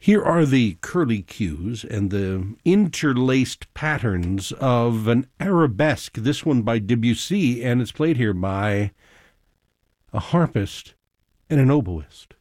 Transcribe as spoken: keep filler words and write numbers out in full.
Here are the curly cues and the interlaced patterns of an arabesque, this one by Debussy, and it's played here by a harpist and an oboist.